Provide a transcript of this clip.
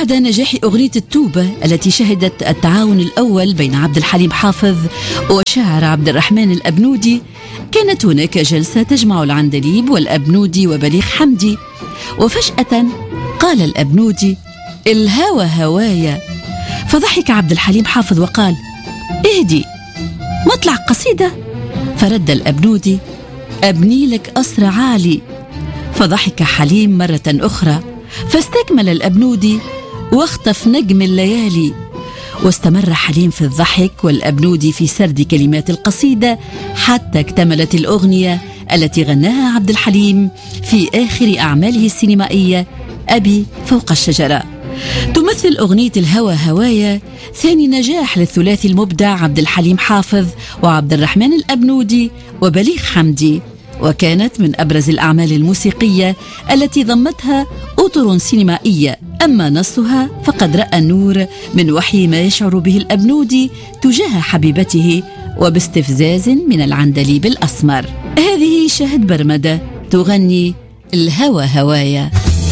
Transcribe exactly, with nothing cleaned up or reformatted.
بعد نجاح أغنية التوبة التي شهدت التعاون الأول بين عبد الحليم حافظ وشاعر عبد الرحمن الأبنودي، كانت هناك جلسة تجمع العندليب والأبنودي وبليغ حمدي، وفجأة قال الأبنودي: الهوى هوايا. فضحك عبد الحليم حافظ وقال: اهدي، مطلع قصيدة؟ فرد الأبنودي: أبني لك قصر عالي. فضحك حليم مرة أخرى، فاستكمل الأبنودي: واخطف نجم الليالي. واستمر حليم في الضحك والأبنودي في سرد كلمات القصيدة حتى اكتملت الأغنية التي غناها عبد الحليم في آخر أعماله السينمائية أبي فوق الشجرة. تمثل أغنية الهوى هوايا ثاني نجاح للثلاثي المبدع عبد الحليم حافظ وعبد الرحمن الأبنودي وبليغ حمدي، وكانت من أبرز الأعمال الموسيقية التي ضمتها أطر سينمائية. أما نصها فقد رأى النور من وحي ما يشعر به الأبنودي تجاه حبيبته وباستفزاز من العندليب الأسمر. هذه شاهد برمدة تغني الهوى هوايا.